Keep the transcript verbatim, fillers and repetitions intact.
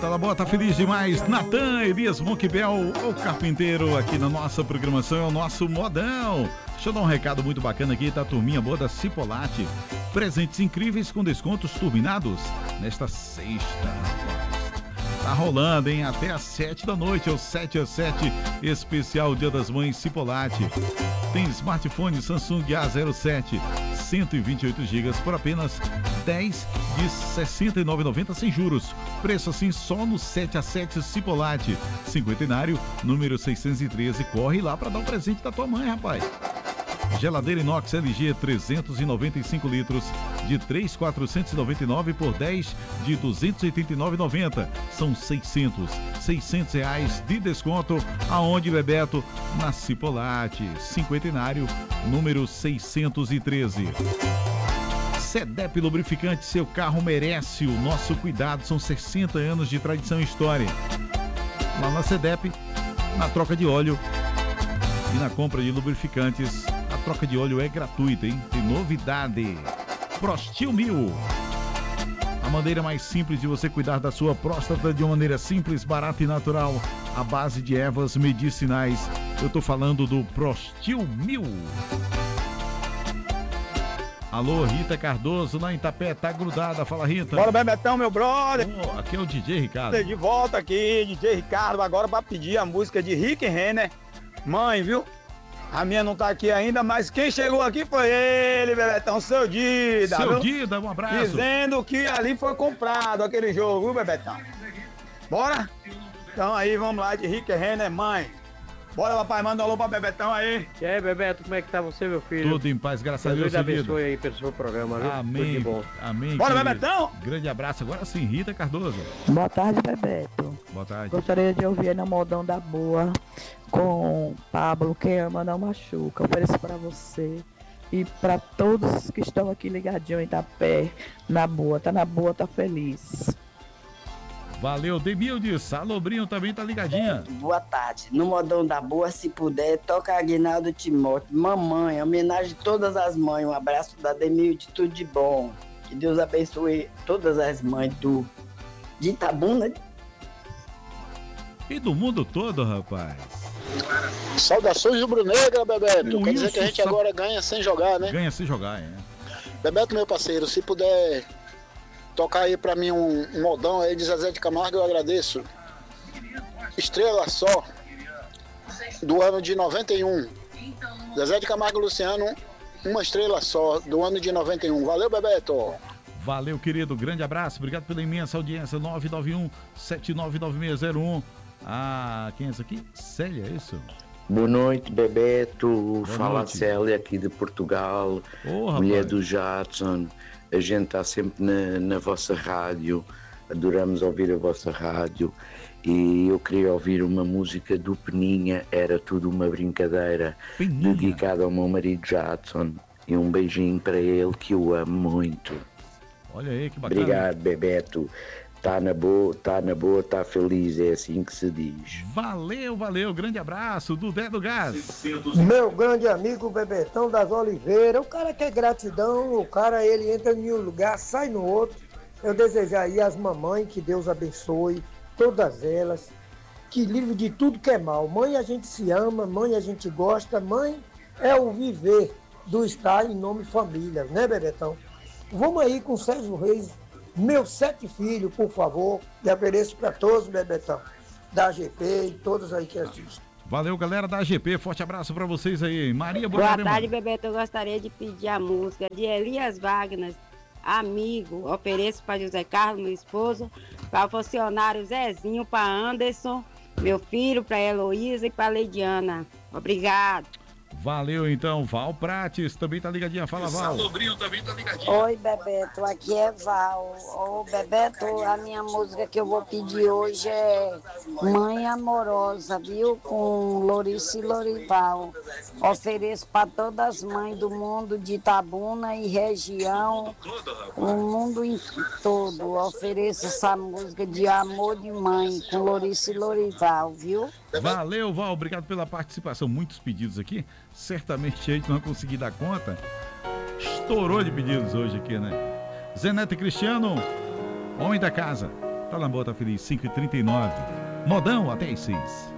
Tá na boa, tá feliz demais. Natan, Elias Monquibel, o carpinteiro aqui na nossa programação, é o nosso modão. Deixa eu dar um recado muito bacana aqui, tá? Turminha boa da Cipolate. Presentes incríveis com descontos turbinados nesta sexta. Tá rolando, hein? Até às sete da noite, ou sete às sete, especial Dia das Mães Cipolate. Tem smartphone Samsung A zero sete, cento e vinte e oito gigas por apenas dez de sessenta e nove reais e noventa centavos sem juros. Preço assim só no sete a sete Cipolate. Cinquentenário, número seiscentos e treze. Corre lá para dar um presente da tua mãe, rapaz. Geladeira inox L G trezentos e noventa e cinco litros de três mil quatrocentos e noventa e nove por dez de duzentos e oitenta e nove reais e noventa centavos. São seiscentos, seiscentos reais de desconto. Aonde, Bebeto? Na Cipolate. Cinquentenário, número seiscentos e treze. Sedep Lubrificante, seu carro merece o nosso cuidado. São sessenta anos de tradição e história. Lá na Sedep, na troca de óleo e na compra de lubrificantes, a troca de óleo é gratuita, hein? Tem novidade. Prostil Mil. A maneira mais simples de você cuidar da sua próstata de uma maneira simples, barata e natural, à base de ervas medicinais. Eu tô falando do Prostil Mil. Alô, Rita Cardoso, lá em Itapé, tá grudada. Fala, Rita. Bora, Bebetão, meu brother. Oh, aqui é o D J Ricardo. De volta aqui, D J Ricardo, agora pra pedir a música de Rick Renner. Mãe, viu? A minha não tá aqui ainda, mas quem chegou aqui foi ele, Bebetão, seu Dida. Seu viu? Dida, um abraço. Dizendo que ali foi comprado aquele jogo, viu, Bebetão? Bora? Então aí, vamos lá, de Rick Renner, mãe. Bora, papai, manda um alô pra Bebetão aí. E aí, Bebeto, como é que tá você, meu filho? Tudo em paz, graças a Deus. Deus abençoe aí pelo seu programa, viu? Amém. Tudo de bom. Amém. Bora, querido. Bebetão. Grande abraço. Agora sim, Rita Cardoso. Boa tarde, Bebeto. Boa tarde. Gostaria de ouvir na Modão da Boa com Pablo, Quem Ama Não Machuca. Ofereço para você e para todos que estão aqui ligadinhos em Itapé, na boa. Tá na boa, tá feliz. Valeu, Demilde. Salobrinho também tá ligadinha. Boa tarde. No Modão da Boa, se puder, toca Aguinaldo Timóteo. Mamãe, homenagem a todas as mães. Um abraço da Demilde, tudo de bom. Que Deus abençoe todas as mães do de Itabuna. E do mundo todo, rapaz. Saudações rubro-negra, Bebeto. Com Quer dizer isso, que a gente sa- agora ganha sem jogar, né? Ganha se jogar, é. Bebeto, meu parceiro, se puder tocar aí pra mim um, um modão aí de Zezé de Camargo, eu agradeço. Estrela Só, do ano de noventa e um. Zezé de Camargo e Luciano, uma estrela só, do ano de noventa e um. Valeu, Bebeto. Valeu, querido. Grande abraço. Obrigado pela imensa audiência. nove nove um, sete nove nove seis zero um. Ah, quem é esse aqui? Célia, é isso? Boa noite, Bebeto. Boa Fala noite. Célia aqui de Portugal, Ô, mulher rapaz. do Jadson. A gente está sempre na, na vossa rádio, adoramos ouvir a vossa rádio e eu queria ouvir uma música do Peninha, Era Tudo Uma Brincadeira, Peninha. dedicada ao meu marido Jadson. E um beijinho para ele que eu amo muito. Olha aí, que bacana. Obrigado, Bebeto. Tá na boa, tá na boa, tá feliz, é assim que se diz. Valeu, valeu. Grande abraço do Dé do Gás. Meu grande amigo Bebetão das Oliveiras, o cara quer gratidão, o cara ele entra em um lugar, sai no outro. Eu desejo aí às mamães que Deus abençoe, todas elas, que livre de tudo que é mal. Mãe a gente se ama, mãe a gente gosta, mãe é o viver do estar em nome de família, né, Bebetão? Vamos aí com Sérgio Reis, meus sete filhos, por favor, e ofereço para todos, Bebetão, da A G P e todos aí que assistem. Valeu, galera da A G P. Forte abraço pra vocês aí. Maria Boa Borarema. tarde, Bebeto. Eu gostaria de pedir a música de Elias Wagner, Amigo. Ofereço para José Carlos, meu esposo, para o funcionário Zezinho, para Anderson, meu filho, para Heloísa e para Leidiana. Obrigado. Valeu, então. Val Prates também tá ligadinha. Fala, Val. Salobrinho também tá ligadinho. Oi, Bebeto, aqui é Val. Ô, Bebeto, a minha música que eu vou pedir hoje é Mãe Amorosa, viu? Com Lorice e Lorival. Ofereço para todas as mães do mundo de Itabuna e região, o mundo em todo. Ofereço essa música de amor de mãe com Lorice e Lorival, viu? Valeu, Val. Obrigado pela participação. Muitos pedidos aqui. Certamente a gente não vai conseguir dar conta. Estourou de pedidos hoje aqui, né? Zé Neto e Cristiano, homem da casa. Tá na boa, tá feliz. cinco e trinta e nove. Modão até as seis.